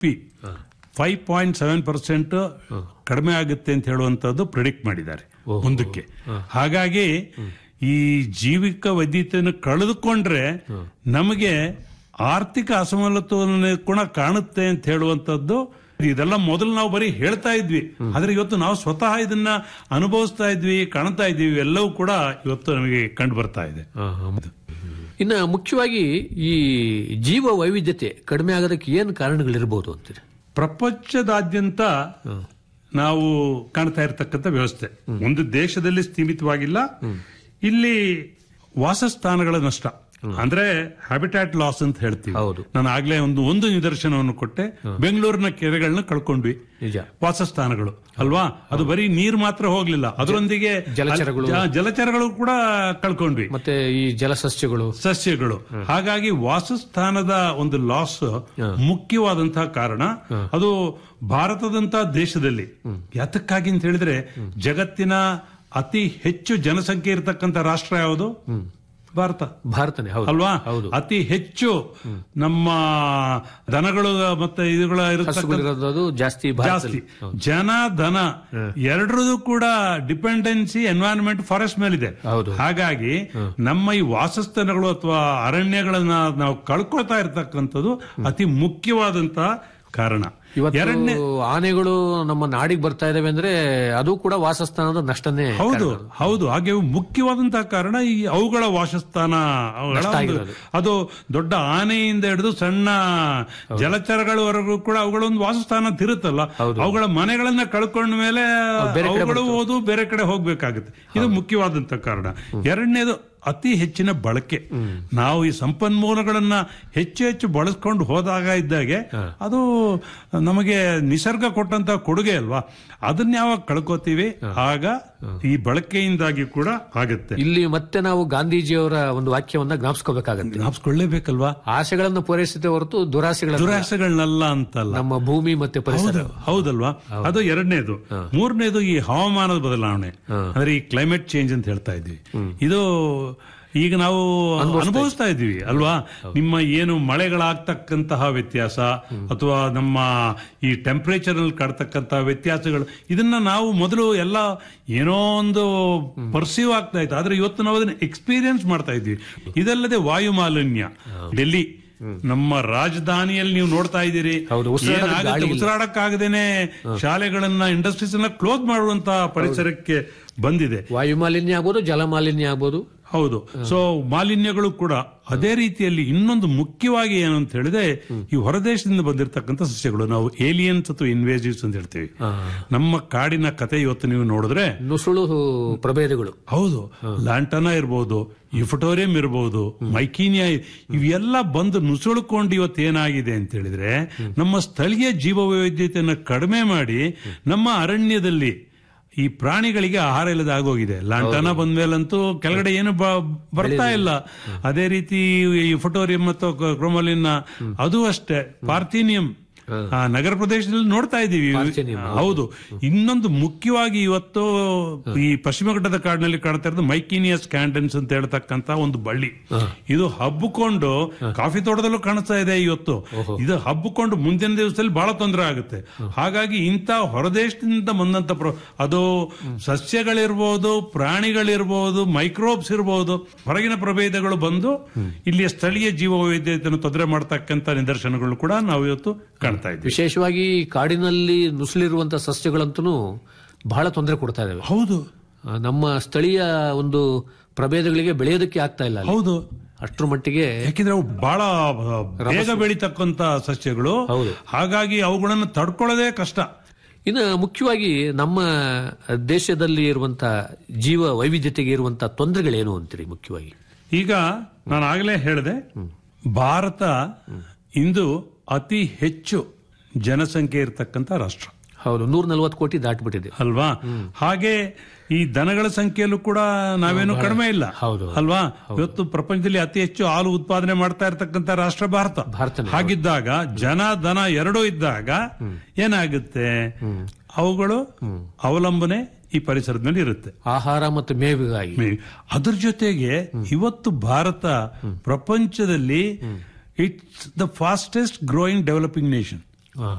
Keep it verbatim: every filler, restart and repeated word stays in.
P five point seven percent ಕಡಿಮೆ ಆಗುತ್ತೆ ಅಂತ ಹೇಳುವಂತದ್ದು ಪ್ರಿಡಿಕ್ಟ್ ಮಾಡಿದ್ದಾರೆ ಮುಂದಕ್ಕೆ. ಹಾಗಾಗಿ ಈ ಜೀವಿಕ ವೈದ್ಯತೆಯನ್ನು ಕಳೆದುಕೊಂಡ್ರೆ ನಮಗೆ ಆರ್ಥಿಕ ಅಸಮತೋಲನ ಕೂಡ ಕಾಣುತ್ತೆ ಅಂತ ಹೇಳುವಂತದ್ದು. ಇದೆಲ್ಲ ಮೊದಲು ನಾವು ಬರೀ ಹೇಳ್ತಾ ಇದ್ವಿ, ಆದ್ರೆ ಇವತ್ತು ನಾವು ಸ್ವತಃ ಇದನ್ನ ಅನುಭವಿಸ್ತಾ ಇದ್ವಿ, ಕಾಣ್ತಾ ಇದ್ವಿ. ಎಲ್ಲವೂ ಕೂಡ ಇವತ್ತು ನಮಗೆ ಕಂಡು ಬರ್ತಾ ಇದೆ. ಇನ್ನು ಮುಖ್ಯವಾಗಿ ಈ ಜೀವ ವೈವಿಧ್ಯತೆ ಕಡಿಮೆ ಆಗೋದಕ್ಕೆ ಏನು ಕಾರಣಗಳಿರಬಹುದು ಅಂತೀರಿ? ಪ್ರಪಂಚದಾದ್ಯಂತ ನಾವು ಕಾಣ್ತಾ ಇರತಕ್ಕಂಥ ವ್ಯವಸ್ಥೆ ಒಂದು ದೇಶದಲ್ಲಿ ಸೀಮಿತವಾಗಿಲ್ಲ. ಇಲ್ಲಿ ವಾಸಸ್ಥಾನಗಳ ನಷ್ಟ ಅಂದ್ರೆ ಹ್ಯಾಬಿಟ್ಯಾಟ್ ಲಾಸ್ ಅಂತ ಹೇಳ್ತೀವಿ. ನಾನು ಆಗ್ಲೇ ಒಂದು ಒಂದು ನಿದರ್ಶನವನ್ನು ಕೊಟ್ಟೆ. ಬೆಂಗಳೂರಿನ ಕೆರೆಗಳನ್ನ ಕಳ್ಕೊಂಡ್ವಿ, ವಾಸಸ್ಥಾನಗಳು ಅಲ್ವಾ. ಅದು ಬರೀ ನೀರು ಮಾತ್ರ ಹೋಗ್ಲಿಲ್ಲ, ಅದರೊಂದಿಗೆ ಜಲಚರಗಳು ಜಲಚರಗಳು ಕೂಡ ಕಳ್ಕೊಂಡ್ವಿ, ಮತ್ತೆ ಈ ಜಲಸಸ್ಯಗಳು ಸಸ್ಯಗಳು. ಹಾಗಾಗಿ ವಾಸಸ್ಥಾನದ ಒಂದು ಲಾಸ್ ಮುಖ್ಯವಾದಂತಹ ಕಾರಣ. ಅದು ಭಾರತದಂತಹ ದೇಶದಲ್ಲಿ ಯಾತಕ್ಕಾಗಿ ಅಂತ ಹೇಳಿದ್ರೆ, ಜಗತ್ತಿನ ಅತಿ ಹೆಚ್ಚು ಜನಸಂಖ್ಯೆ ಇರತಕ್ಕಂಥ ರಾಷ್ಟ್ರ ಯಾವುದು? ಭಾರತ. ಭಾರತನೇ ಅಲ್ವಾ. ಅತಿ ಹೆಚ್ಚು ನಮ್ಮ ದನಗಳು ಮತ್ತೆ ಇವುಗಳ ಜಾಸ್ತಿ ಜಾಸ್ತಿ ಜನ ದನ ಎರಡರದು ಕೂಡ ಡಿಪೆಂಡೆನ್ಸಿ ಎನ್ವೈರನ್ಮೆಂಟ್ ಫಾರೆಸ್ಟ್ ಮೇಲಿದೆ. ಹಾಗಾಗಿ ನಮ್ಮ ಈ ವಾಸಸ್ಥಾನಗಳು ಅಥವಾ ಅರಣ್ಯಗಳನ್ನ ನಾವು ಕಳ್ಕೊಳ್ತಾ ಇರತಕ್ಕಂಥದ್ದು ಅತಿ ಮುಖ್ಯವಾದಂತಹ ಕಾರಣ. ಎರಡನೇ ಆನೆಗಳು ನಮ್ಮ ನಾಡಿಗೆ ಬರ್ತಾ ಇದಾವೆ ಅಂದ್ರೆ ಅದು ಕೂಡ ವಾಸಸ್ಥಾನದ ನಷ್ಟನೇ. ಹೌದು ಹೌದು ಹಾಗೆ ಮುಖ್ಯವಾದಂತಹ ಕಾರಣ ಈ ಅವುಗಳ ವಾಸಸ್ಥಾನ. ಅದು ದೊಡ್ಡ ಆನೆಯಿಂದ ಹಿಡಿದು ಸಣ್ಣ ಜಲಚರಗಳವರೆಗೂ ಕೂಡ ಅವುಗಳೊಂದು ವಾಸಸ್ಥಾನ ತಿರುತ್ತಲ್ಲ, ಅವುಗಳ ಮನೆಗಳನ್ನ ಕಳ್ಕೊಂಡ ಮೇಲೆ ಅವುಗಳು ಹೋದು ಬೇರೆ ಕಡೆ ಹೋಗ್ಬೇಕಾಗುತ್ತೆ. ಇದು ಮುಖ್ಯವಾದಂತಹ ಕಾರಣ. ಎರಡನೇದು ಅತಿ ಹೆಚ್ಚಿನ ಬಳಕೆ. ನಾವು ಈ ಸಂಪನ್ಮೂಲಗಳನ್ನ ಹೆಚ್ಚು ಹೆಚ್ಚು ಬಳಸ್ಕೊಂಡು ಹೋದಾಗ ಇದ್ದಾಗೆ ಅದು ನಮಗೆ ನಿಸರ್ಗ ಕೊಟ್ಟಂತ ಕೊಡುಗೆ ಅಲ್ವಾ. ಅದನ್ನ ಯಾವಾಗ ಕಳ್ಕೋತೀವಿ ಆಗ ಈ ಬಳಕೆಯಿಂದಾಗಿ ಕೂಡ ಆಗುತ್ತೆ. ಇಲ್ಲಿ ಮತ್ತೆ ನಾವು ಗಾಂಧೀಜಿಯವರ ಒಂದು ವಾಕ್ಯವನ್ನ ಜ್ಞಾಪಿಸ್ಕೋಬೇಕಾಗತ್ತೆ. ಜ್ಞಾಪಿಸ್ಕೊಳ್ಳೇಬೇಕಲ್ವಾ. ಆಸೆಗಳನ್ನು ಪೂರೈಸಿದ ಹೊರತು ದುರಾಸೆಗಳ ದುರಾಸೆಗಳನ್ನೆಲ್ಲ ಅಂತಲ್ಲ. ನಮ್ಮ ಭೂಮಿ ಮತ್ತೆ ಪರಿಸರ. ಹೌದಲ್ವಾ. ಅದು ಎರಡನೇದು. ಮೂರನೇದು ಈ ಹವಾಮಾನದ ಬದಲಾವಣೆ, ಅಂದ್ರೆ ಈ ಕ್ಲೈಮೇಟ್ ಚೇಂಜ್ ಅಂತ ಹೇಳ್ತಾ ಇದ್ವಿ. ಇದು ಈಗ ನಾವು ಅನುಭವಿಸ್ತಾ ಇದ್ದೀವಿ ಅಲ್ವಾ. ನಿಮ್ಮ ಏನು ಮಳೆಗಳಾಗ್ತಕ್ಕಂತಹ ವ್ಯತ್ಯಾಸ ಅಥವಾ ನಮ್ಮ ಈ ಟೆಂಪರೇಚರ್ ಅಲ್ಲಿ ಕಾಡ್ತಕ್ಕಂತಹ ವ್ಯತ್ಯಾಸಗಳು, ಇದನ್ನ ನಾವು ಮೊದಲು ಎಲ್ಲ ಏನೋ ಒಂದು ಪರ್ಸೀವ್ ಆಗ್ತಾ ಇತ್ತು, ಆದ್ರೆ ಇವತ್ತು ನಾವು ಅದನ್ನ ಎಕ್ಸ್ಪೀರಿಯನ್ಸ್ ಮಾಡ್ತಾ ಇದ್ವಿ. ಇದಲ್ಲದೆ ವಾಯು ಮಾಲಿನ್ಯ. ಡೆಲ್ಲಿ ನಮ್ಮ ರಾಜಧಾನಿಯಲ್ಲಿ ನೀವು ನೋಡ್ತಾ ಇದ್ದೀರಿ, ಉಸಿರಾಡಕ್ಕಾಗದೇನೆ ಶಾಲೆಗಳನ್ನ ಇಂಡಸ್ಟ್ರೀಸ್ ಅನ್ನ ಕ್ಲೋಸ್ ಮಾಡುವಂತಹ ಪರಿಸರಕ್ಕೆ ಬಂದಿದೆ. ವಾಯು ಮಾಲಿನ್ಯ ಆಗ್ಬೋದು, ಜಲ ಮಾಲಿನ್ಯ ಆಗ್ಬೋದು. ಹೌದು. ಸೊ ಮಾಲಿನ್ಯಗಳು ಕೂಡ ಅದೇ ರೀತಿಯಲ್ಲಿ. ಇನ್ನೊಂದು ಮುಖ್ಯವಾಗಿ ಏನು ಅಂತ ಹೇಳಿದ್ರೆ, ಈ ಹೊರದೇಶದಿಂದ ಬಂದಿರತಕ್ಕಂಥ ಸಸ್ಯಗಳು, ನಾವು ಏಲಿಯನ್ಸ್ ಅಥವಾ ಇನ್ವೇಸಿವ್ಸ್ ಅಂತ ಹೇಳ್ತೀವಿ. ನಮ್ಮ ಕಾಡಿನ ಕತೆ ಇವತ್ತು ನೀವು ನೋಡಿದ್ರೆ ನುಸುಳು ಪ್ರಭೇದಗಳು. ಹೌದು. ಲ್ಯಾಂಟನಾ ಇರಬಹುದು, ಯುಫಟೋರಿಯಂ ಇರಬಹುದು, ಮೈಕೀನಿಯಾ, ಇವೆಲ್ಲ ಬಂದು ನುಸುಳುಕೊಂಡು ಇವತ್ತು ಏನಾಗಿದೆ ಅಂತ ಹೇಳಿದ್ರೆ, ನಮ್ಮ ಸ್ಥಳೀಯ ಜೀವ ವೈವಿಧ್ಯತೆಯನ್ನು ಕಡಿಮೆ ಮಾಡಿ ನಮ್ಮ ಅರಣ್ಯದಲ್ಲಿ ಈ ಪ್ರಾಣಿಗಳಿಗೆ ಆಹಾರ ಇಲ್ಲದೆ ಆಗೋಗಿದೆ. ಲಾಂಟನಾ ಬಂದ್ಮೇಲಂತೂ ಕೆಳಗಡೆ ಏನು ಬರ್ತಾ ಇಲ್ಲ. ಅದೇ ರೀತಿ ಯುಫಟೋರಿಯಂ ಮತ್ತು ಕ್ರೋಮಲಿನ್ ಅದು ಅಷ್ಟೇ. ಪಾರ್ಥೀನಿಯಂ ನಗರ ಪ್ರದೇಶದಲ್ಲಿ ನೋಡ್ತಾ ಇದ್ದೀವಿ. ಹೌದು. ಇನ್ನೊಂದು ಮುಖ್ಯವಾಗಿ ಇವತ್ತು ಈ ಪಶ್ಚಿಮ ಘಟ್ಟದ ಕಾಡಿನಲ್ಲಿ ಕಾಣ್ತಾ ಇರೋದು ಮೈಕೀನಿಯಾ ಸ್ಕ್ಯಾಂಡನ್ಸ್ ಅಂತ ಹೇಳ್ತಕ್ಕಂತ ಒಂದು ಬಳ್ಳಿ. ಇದು ಹಬ್ಬಿಕೊಂಡು ಕಾಫಿ ತೋಟದಲ್ಲೂ ಕಾಣಿಸ್ತಾ ಇದೆ ಇವತ್ತು. ಇದು ಹಬ್ಬಿಕೊಂಡು ಮುಂದಿನ ದಿವಸದಲ್ಲಿ ಬಹಳ ತೊಂದರೆ ಆಗುತ್ತೆ. ಹಾಗಾಗಿ ಇಂಥ ಹೊರದೇಶದಿಂದ ಬಂದಂತ ಅದು ಸಸ್ಯಗಳಿರ್ಬೋದು, ಪ್ರಾಣಿಗಳಿರ್ಬೋದು, ಮೈಕ್ರೋಬ್ಸ್ ಇರಬಹುದು, ಹೊರಗಿನ ಪ್ರಭೇದಗಳು ಬಂದು ಇಲ್ಲಿಯ ಸ್ಥಳೀಯ ಜೀವ ವೈವಿಧ್ಯತೆಯನ್ನು ತೊಂದರೆ ಮಾಡತಕ್ಕಂತ ನಿದರ್ಶನಗಳು ಕೂಡ ನಾವು ಇವತ್ತು ಕಾಣ್ತಾ ಇದ್ದೀವಿ. ವಿಶೇಷವಾಗಿ ಕಾಡಿನಲ್ಲಿ ನುಸುಳಿರುವಂತಹ ಸಸ್ಯಗಳಂತೂ ಬಹಳ ತೊಂದರೆ ಕೊಡ್ತಾ ಇದಾವೆ. ಹೌದು. ನಮ್ಮ ಸ್ಥಳೀಯ ಒಂದು ಪ್ರಭೇದಗಳಿಗೆ ಬೆಳೆಯೋದಕ್ಕೆ ಆಗ್ತಾ ಇಲ್ಲ. ಹೌದು. ಅಷ್ಟರ ಮಟ್ಟಿಗೆ, ಯಾಕೆಂದ್ರೆ ಅವು ಬಹಳ ಬೇಗ ಬೆಳೀತಕ್ಕಂತ ಸಸ್ಯಗಳು. ಹಾಗಾಗಿ ಅವುಗಳನ್ನು ತಡ್ಕೊಳ್ಳೋದೇ ಕಷ್ಟ. ಇನ್ನು ಮುಖ್ಯವಾಗಿ ನಮ್ಮ ದೇಶದಲ್ಲಿ ಇರುವಂತಹ ಜೀವ ವೈವಿಧ್ಯತೆಗೆ ಇರುವಂತಹ ತೊಂದರೆಗಳೇನು ಅಂತೀರಿ? ಮುಖ್ಯವಾಗಿ ಈಗ ನಾನು ಆಗಲೇ ಹೇಳಿದೆ, ಭಾರತ ಇಂದು ಅತಿ ಹೆಚ್ಚು ಜನಸಂಖ್ಯೆ ಇರತಕ್ಕಂತ ರಾಷ್ಟ್ರ. ಹೌದು. ನೂರ ನಲ್ವತ್ತು ಕೋಟಿ ದಾಟ್ಬಿಟ್ಟಿದೆ ಅಲ್ವಾ. ಹಾಗೆ ಈ ದನಗಳ ಸಂಖ್ಯೆಯಲ್ಲೂ ಕೂಡ ನಾವೇನು ಕಡಿಮೆ ಇಲ್ಲ ಅಲ್ವಾ. ಇವತ್ತು ಪ್ರಪಂಚದಲ್ಲಿ ಅತಿ ಹೆಚ್ಚು ಹಾಲು ಉತ್ಪಾದನೆ ಮಾಡ್ತಾ ಇರತಕ್ಕಂತ ರಾಷ್ಟ್ರ ಭಾರತ. ಹಾಗಿದ್ದಾಗ ಜನ ದನ ಎರಡೂ ಇದ್ದಾಗ ಏನಾಗುತ್ತೆ, ಅವುಗಳು ಅವಲಂಬನೆ ಈ ಪರಿಸರದ ಮೇಲೆ ಇರುತ್ತೆ, ಆಹಾರ ಮತ್ತು ಮೇವಿಗಾಗಿ. ಅದ್ರ ಜೊತೆಗೆ ಇವತ್ತು ಭಾರತ ಪ್ರಪಂಚದಲ್ಲಿ it's the fastest growing developing nation.